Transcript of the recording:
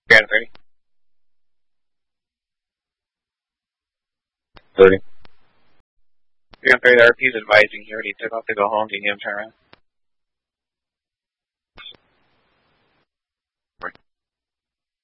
Grand 30. 30. Grand 30, the RP is advising he already took off to go home. Do you need him to turn around?